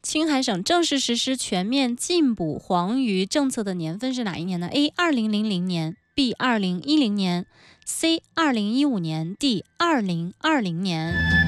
青海省正式实施全面禁捕黄鱼政策的年份是哪一年呢 ？A. 2000年 B. 2010年 C. 2015年 D. 2020年。